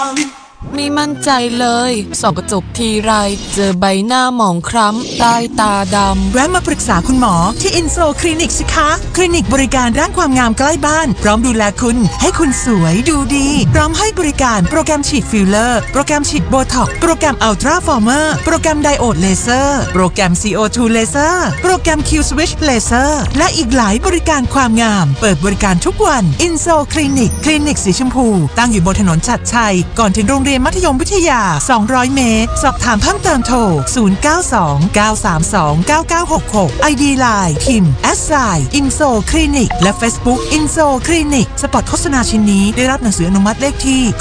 ไม่มั่นใจเลยส่องกระจกทีไรเจอใบหน้าหมองคล้ำใต้ตาดำแวะมาปรึกษาคุณหมอที่อินโซคลินิกสิคะคลินิกบริการด้านความงามใกล้บ้านพร้อมดูแลคุณให้คุณสวยดูดีพร้อมให้บริการโปรแกรมฉีดฟิลเลอร์โปรแกรมฉีดโบท็อกซ์โปรแกรมอัลตราฟอร์เมอร์โปรแกรมไดโอดเลเซอร์โปรแกรม CO2 เลเซอร์โปรแกรม Q Switch เลเซอร์และอีกหลายบริการความงามเปิดบริการทุกวันอินโซคลินิกสีชมพูตั้งอยู่บนถนนฉัตรชัยก่อนถึงโรงเรียนมัธยมวิทยา200 เมตรสอบถามเพิ่มเติมโทร0929329966 ID Line พิมพ์ @inso clinic และ Facebook inso clinic สปอตโฆษณาชิ้นนี้ได้รับหนังสืออนุมัติเลขที่